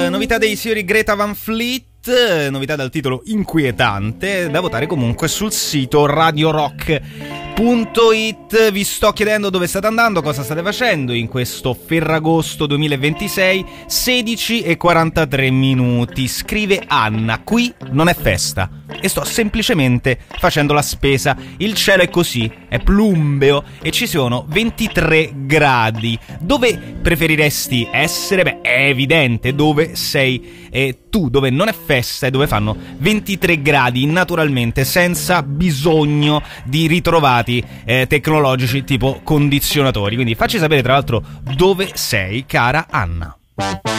Novità dei signori Greta Van Fleet, novità dal titolo inquietante, da votare comunque sul sito radiorock.it. Vi sto chiedendo dove state andando, cosa state facendo in questo Ferragosto 2026, 16:43. Scrive Anna: qui non è festa e sto semplicemente facendo la spesa. Il cielo è così, è plumbeo e ci sono 23 gradi. Dove preferiresti essere? Beh, è evidente dove sei tu, dove non è festa e dove fanno 23 gradi naturalmente, senza bisogno di ritrovati tecnologici tipo condizionatori. Quindi facci sapere tra l'altro dove sei, cara Anna.